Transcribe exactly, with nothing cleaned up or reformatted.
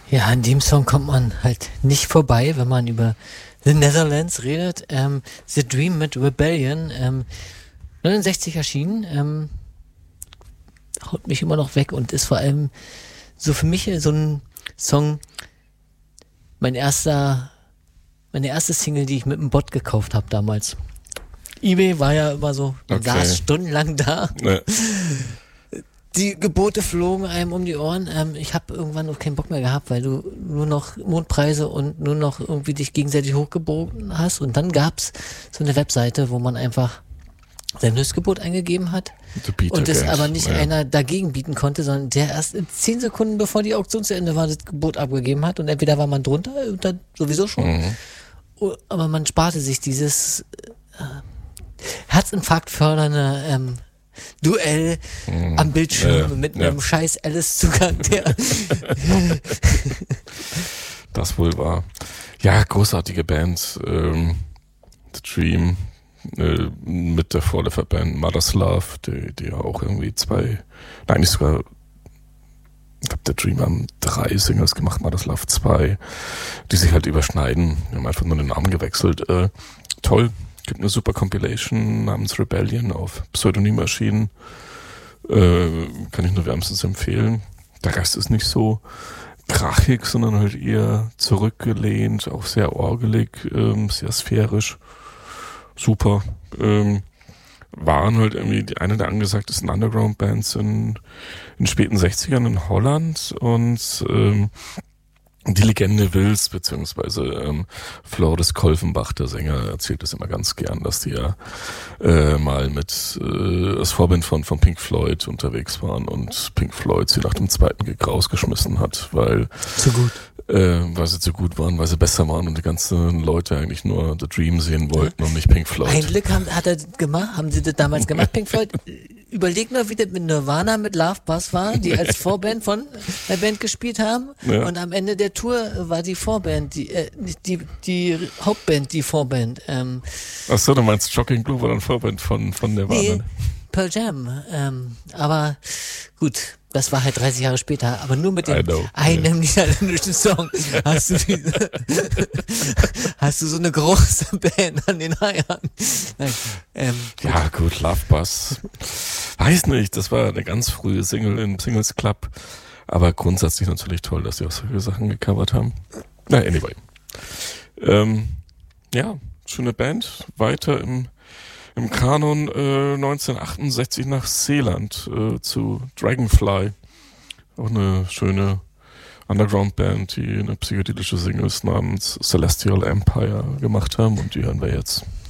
Ja, an dem Song kommt man halt nicht vorbei, wenn man über The Netherlands redet. Ähm, The Dream mit Rebellion, ähm, neunundsechzig erschienen, ähm, haut mich immer noch weg und ist vor allem so für mich so ein Song, mein erster, meine erste Single, die ich mit einem Bot gekauft habe damals. eBay war ja immer so, man Okay. saß stundenlang da. Ne. Die Gebote flogen einem um die Ohren. Ähm, ich habe irgendwann auch keinen Bock mehr gehabt, weil du nur noch Mondpreise und nur noch irgendwie dich gegenseitig hochgebogen hast. Und dann gab's so eine Webseite, wo man einfach sein Höchstgebot eingegeben hat und es aber nicht ja. einer dagegen bieten konnte, sondern der erst in zehn Sekunden, bevor die Auktion zu Ende war, das Gebot abgegeben hat und entweder war man drunter oder sowieso schon. Mhm. Aber man sparte sich dieses äh, Herzinfarkt fördernde ähm, Duell Mhm. am Bildschirm Ja, mit ja. einem scheiß Alice-Zugang, der Das wohl war. Ja, großartige Band. Ähm, The Dream äh, mit der Vorläuferband Mother's Love, die, die ja auch irgendwie zwei, nein, nicht sogar, ich glaube, The Dream haben drei Singles gemacht, Mother's Love zwei, die sich halt überschneiden. Wir haben einfach nur den Namen gewechselt. Äh, toll. Gibt eine super Compilation namens Rebellion auf Pseudonym erschienen. Äh, kann ich nur wärmstens empfehlen. Der Rest ist nicht so krachig, sondern halt eher zurückgelehnt, auch sehr orgelig, ähm, sehr sphärisch. Super. Ähm, waren halt irgendwie die eine der angesagtesten Underground-Bands in den späten sechzigern in Holland und ähm, die Legende will's, beziehungsweise ähm, Floris Kolfenbach, der Sänger, erzählt das immer ganz gern, dass die ja äh, mal mit äh, als Vorband von, von Pink Floyd unterwegs waren und Pink Floyd sie nach dem zweiten Gig rausgeschmissen hat, weil zu gut. äh, weil sie zu gut waren, weil sie besser waren und die ganzen Leute eigentlich nur The Dream sehen wollten und nicht Pink Floyd. Ein Glück haben, hat er das gemacht, haben sie das damals gemacht, Pink Floyd. Überleg nur, wie das mit Nirvana, mit Love Buzz war, die als Vorband von der Band gespielt haben. Ja. Und am Ende der Tour war die Vorband, die, äh, nicht die, die Hauptband, die Vorband. Ähm, Achso, du meinst Shocking Blue war dann Vorband von, von Nirvana? nee, Pearl Jam. Ähm, aber gut, das war halt dreißig Jahre später. Aber nur mit I dem know, einem yeah. niederländischen Song hast du, diese, hast du so eine große Band an den Eiern. Nein, ähm, Ja, gut, Love Buzz. Weiß nicht, das war eine ganz frühe Single im Singles Club. Aber grundsätzlich natürlich toll, dass sie auch solche Sachen gecovert haben. Na, anyway. Ähm, ja, schöne Band. Weiter im, im Kanon äh, neunzehnhundertachtundsechzig nach Seeland äh, zu Dragonfly. Auch eine schöne Underground-Band, die eine psychedelische Singles namens Celestial Empire gemacht haben. Und die hören wir jetzt.